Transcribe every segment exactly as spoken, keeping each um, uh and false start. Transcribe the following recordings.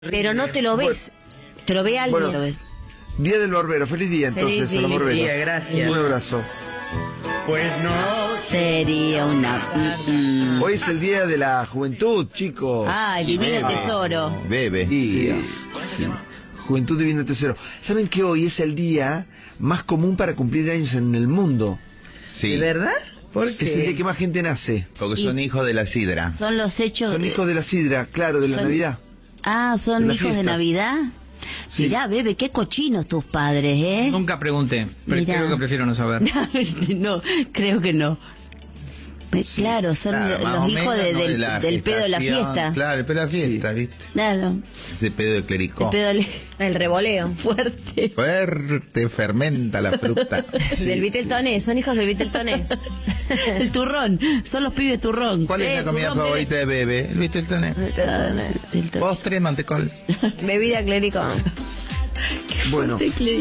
Pero no te lo ves, bueno, te lo ve alguien. Bueno, lo ves. Día del Barbero, feliz día entonces. Feliz a los barberos. día, gracias. Un abrazo. Pues no. Sería una... Mm, mm. Hoy es el día de la juventud, chicos. Ay, divino tesoro. Bebe. Sí, sí. Juventud divino tesoro. ¿Saben que hoy es el día más común para cumplir años en el mundo? Sí. ¿De verdad? ¿Por Es el día qué? que más gente nace. Porque Sí. son hijos de la sidra. Son los hechos... Son de- hijos de la sidra, claro, de la son- Navidad. Ah, son de las hijos de fiestas. Navidad. Sí. Mirá, bebé, qué cochinos tus padres, ¿eh? Nunca pregunté, pero Mirá. creo que prefiero no saber. No, creo que no. Me- Claro, son Claro, más los o hijos menos, de- ¿no? del, De la del pedo de la gestación. fiesta. Claro, el pedo de la fiesta, ¿viste? Claro, Ese pedo de clericó. el pedo del El revoleo. fuerte. Fuerte fermenta la fruta. Del Viteltoné, son hijos del Viteltoné. El turrón, son los pibes turrón. ¿Cuál es Eh, la comida turrón, favorita de Bebe? El Viteltoné. bebé. El turrón. Postre, mantecol. Bebida clérico. Bueno,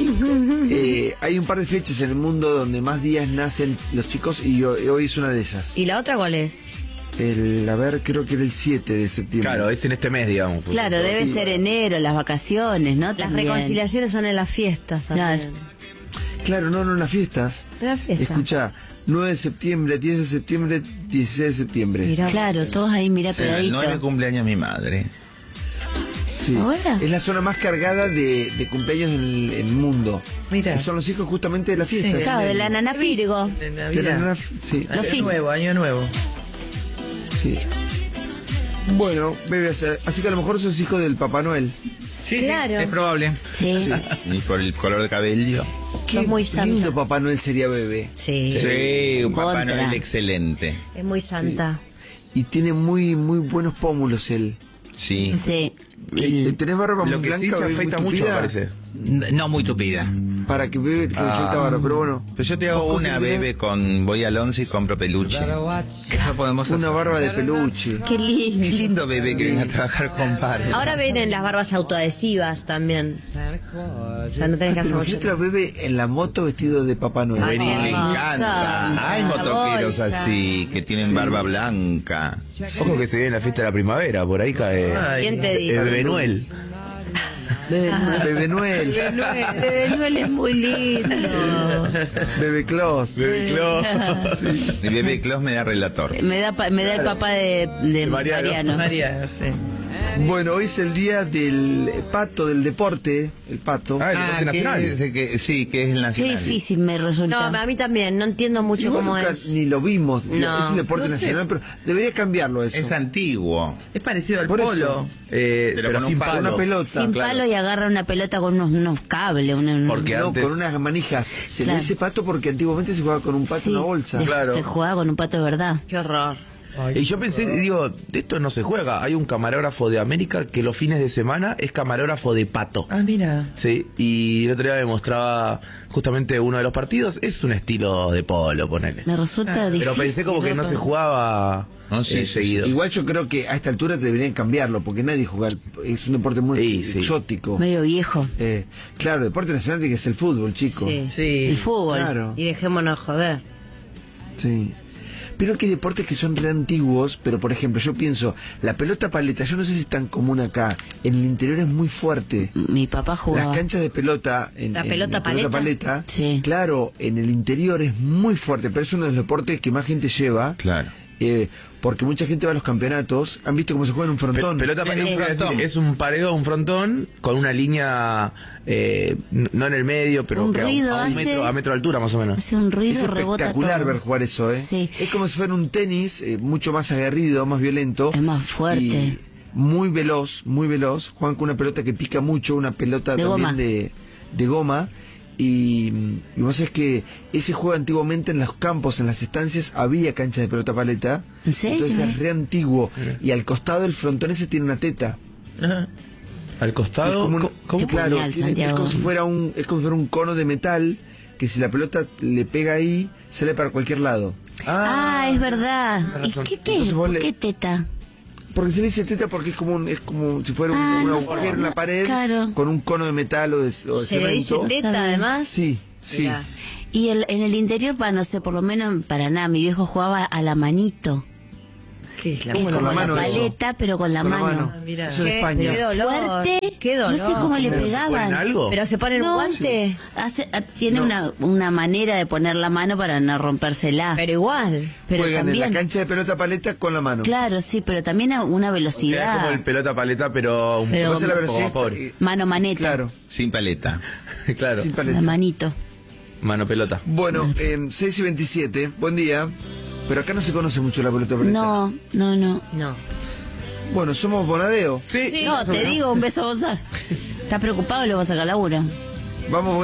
eh, hay un par de fechas en el mundo donde más días nacen los chicos y hoy, hoy es una de esas. ¿Y la otra cuál es? El, a ver, creo que era el siete de septiembre. Claro, es en este mes, digamos. por Claro, supuesto. debe ser enero, las vacaciones, ¿no? Las También. reconciliaciones son en las fiestas también. Claro, no, no, en las fiestas. En las fiestas. Escucha, nueve de septiembre, diez de septiembre, dieciséis de septiembre. Mirá. Claro, todos ahí, mira, Sí, el nueve pegaditos. cumpleaños mi madre. Sí. ¿Ahora? Es la zona más cargada de, de cumpleaños en el, en el mundo. Mira. Son los hijos justamente de la fiesta. Sí. Claro, de la nana Virgo. De De la Navidad. nana- sí, Año fin. nuevo, año nuevo. sí. Bueno, bebé, así que a lo mejor sos hijo del Papá Noel. Sí, Claro. sí, es probable. Sí. Y por el color de cabello. Sos muy Qué lindo santa. Papá Noel sería bebé. Sí. Sí, un papá Contra. Noel excelente. Es muy santa. Y tiene muy muy buenos pómulos él. Sí. Sí. Eh, El- ¿Tenés barba muy Lo que blanca? sí se bebé, muy afeita mucho, me tupida? parece. N- No muy tupida. Para que bebé se Ah. afeita barba, pero bueno. Pero yo te hago Vos una, cogés Bebe, con... Voy al once y compro peluche. Eso podemos hacer. Una barba de peluche. Qué Qué lindo. lindo, Bebe, que venga a trabajar con barba. Ahora vienen las barbas autoadhesivas también. Ya no tenés que hacer mucho. Imagínate a bebé en la moto vestido de Papá Noel. Ay, Me qué encanta. Hay La motoqueros bolsa. así, que tienen barba blanca. Ojo que se viene la fiesta de la primavera, por ahí cae. Ay, ¿Quién te El dice? Bebé Noel. Bebé Noel. Bebé Noel. Bebé Noel es muy lindo. Bebé Claus. Bebé Claus. Y Bebe Claus me da relator. Me da, pa- me da el papá de, de Mariano. Mariano. María, sí. Bueno, hoy es el día del pato, del deporte. El pato. Ah, el Ah, deporte que nacional. es- que- sí, que es el Qué nacional. difícil me No, resulta. a mí también. No entiendo mucho Igual cómo nunca es. ni lo vimos. No. Es el deporte No sé. nacional, pero debería cambiarlo eso. Es antiguo. Es parecido al Por eso. polo. Eh, Pero pero con un sin palo. palo. Una pelota. Sin claro. palo y agarra una pelota con unos, unos cables. Una, Porque No, antes- con unas manijas. Se Claro. le dice pato porque antiguamente se jugaba con un pato Sí, en una bolsa. de- Claro. Se jugaba con un pato de verdad. Qué horror. Y yo pensé, digo, de esto no se juega. Hay un camarógrafo de América que los fines de semana es camarógrafo de pato. Ah, mira. Sí, y el otro día me mostraba justamente uno de los partidos. Es un estilo de polo, ponele. Me resulta difícil. Pero pensé como que no se jugaba No, sí, eh, sí, seguido. Igual yo creo que a esta altura deberían cambiarlo, porque nadie juega. Es un deporte muy Sí, sí. exótico. Medio viejo. Eh, claro, el deporte nacional tiene que ser el fútbol, chico. Sí. Sí. El fútbol. Claro, Y dejémonos joder. sí. Pero que hay deportes que son re antiguos, pero por ejemplo, yo pienso, la pelota paleta, yo no sé si es tan común acá, en el interior es muy fuerte. Mi papá jugaba. Las canchas de pelota, en, ¿La en- pelota en paleta? paleta, Sí. claro, en el interior es muy fuerte, pero es uno de los deportes que más gente lleva, Claro. eh, porque mucha gente va a los campeonatos, han visto cómo se juega en un Pe- frontón. pelota En pa- un es, frontón. es un paredón, un frontón con una línea eh, n- no en el medio, pero Un que a, un- ruido a un hace- metro, a metro de altura más o menos. Hace un ruido, Es rebota espectacular todo. ver jugar eso, ¿eh? Sí. Es como si fuera un tenis eh, mucho más aguerrido, más violento. Es más fuerte. Y muy veloz, muy veloz. Juegan con una pelota que pica mucho, una pelota De también goma. de, de goma. Y, y vos sabés que ese juego antiguamente en los campos, en las estancias, había canchas de pelota paleta. ¿En serio? Entonces es re antiguo. Y al costado del frontón ese tiene una teta. Ajá. Al Es costado, como un- co- ¿cómo? Qué claro, puñal, tiene- es Santiago. como si fuera un, es como si fuera un cono de metal que si la pelota le pega ahí, sale para cualquier lado. Ah, es verdad. Tenés ¿Y razón. qué, qué? Entonces vos ¿Por le- qué teta? Porque se le dice teta porque es como un, es como si fuera un, Ah, un no agujero sabía. en la pared Claro. con un cono de metal o de, o de Se le dice cemento. teta sabía. además. Sí, sí. Mirá. Y el, en el interior, para no sé, por lo menos en Paraná, mi viejo jugaba a la manito. ¿Qué es la Es con como la la, mano eso. paleta, pero con la Con la mano. mano. Ah, mirá. Eso es Qué- España. qué dolor. Fuerte. Qué dolor. No sé cómo le ¿Pero se pegaban. ponen algo? Pero se ponen un No, guante. Hace, a- tiene una, una manera de poner la mano para no rompérsela. Pero igual. Pero Juegan también, en la cancha de pelota paleta con la mano. claro, sí, pero también a una Era velocidad. como el pelota paleta, pero un Pero- Vos la poco versión- más pobre. eh, Mano maneta. Claro, Sin paleta. Claro, sin La paleta. manito. mano pelota. Bueno, eh, seis y veintisiete, buen día. Pero acá no se conoce mucho la pelota paleta. No, no, no. No. Bueno, somos Bonadeo. Sí. No, te digo, un beso a Gonzalo. Está preocupado y lo va a sacar laburo. Vamos